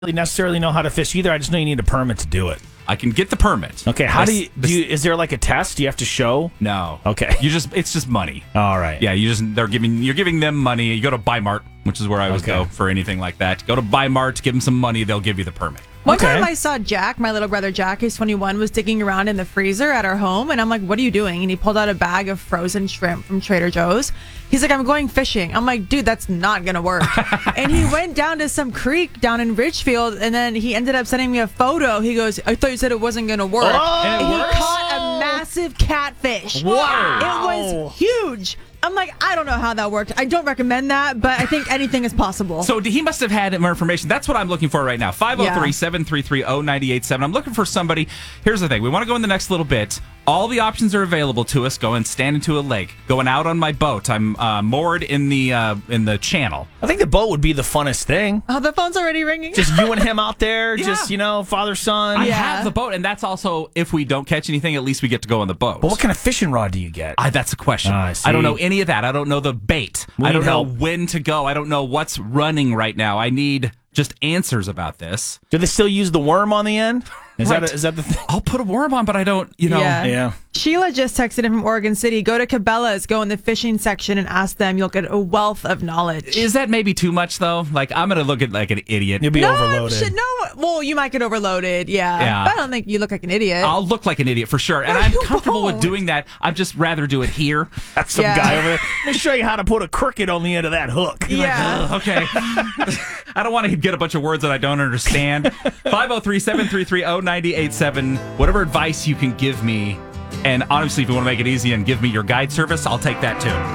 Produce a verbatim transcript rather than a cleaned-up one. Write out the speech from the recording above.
really necessarily know how to fish either. I just know you need a permit to do it. I can get the permit. Okay, how This- do you, this- do you, is there like a test you have to show? No. Okay. You just it's just money. All right. Yeah, you just they're giving you're giving them money. You go to Buymart, which is where I always Okay. go for anything like that. Go to Buymart, give them some money, they'll give you the permit. One Okay. time I saw Jack, my little brother Jack, who's twenty-one, was digging around in the freezer at our home. And I'm like, what are you doing? And he pulled out a bag of frozen shrimp from Trader Joe's. He's like, I'm going fishing. I'm like, dude, that's not going to work. And he went down to some creek down in Ridgefield. And then he ended up sending me a photo. He goes, I thought you said it wasn't going to work. Oh! and And it he works? caught a massive catfish. Wow. It was huge. I'm like, I don't know how that worked. I don't recommend that, but I think anything is possible. So he must have had more information. That's what I'm looking for right now. five oh three, seven three three, oh nine eight seven. I'm looking for somebody. Here's the thing. We want to go in the next little bit. All the options are available to us. Going stand into a lake. Going out on my boat. I'm uh, moored in the uh, in the channel. I think the boat would be the funnest thing. Oh, the phone's already ringing. Just you and him out there, Yeah. just, you know, father, son. I Yeah. have the boat, and that's also if we don't catch anything, at least we get to go on the boat. But what kind of fishing rod do you get? I, that's a question. Ah, I I don't see. know any of that. I don't know the bait. We I don't need know help. when to go. I don't know what's running right now. I need just answers about this. Do they still use the worm on the end? Is Right. that a, is that the thing? I'll put a worm on, but I don't, you know. Yeah. Yeah. Sheila just texted in from Oregon City. Go to Cabela's, go in the fishing section and ask them. You'll get a wealth of knowledge. Is that maybe too much, though? Like, I'm going to look at like an idiot. You'll be no, overloaded. shit, no. Well, you might get overloaded. Yeah. Yeah. But I don't think you look like an idiot. I'll look like an idiot for sure. And No, I'm you comfortable with won't. doing that. I'd just rather do it here. That's some Yeah. guy over there. Let me show you how to put a cricket on the end of that hook. yeah. Ugh, okay. I don't want to get a bunch of words that I don't understand. five oh three, seven three three, oh nine eight seven. Whatever advice you can give me. And honestly, if you want to make it easy and give me your guide service, I'll take that too.